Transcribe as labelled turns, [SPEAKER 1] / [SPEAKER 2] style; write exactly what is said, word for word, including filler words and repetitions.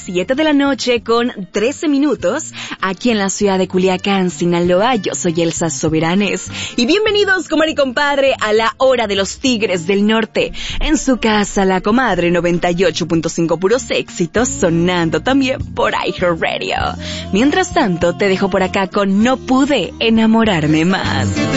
[SPEAKER 1] siete de la noche con trece minutos, aquí en la ciudad de Culiacán, Sinaloa. Yo soy Elsa Soberanes y bienvenidos, comadre y compadre, a la hora de los Tigres del Norte. En su casa, La Comadre noventa y ocho punto cinco, puros éxitos, sonando también por iHeartRadio. Mientras tanto, te dejo por acá con No Pude Enamorarme Más.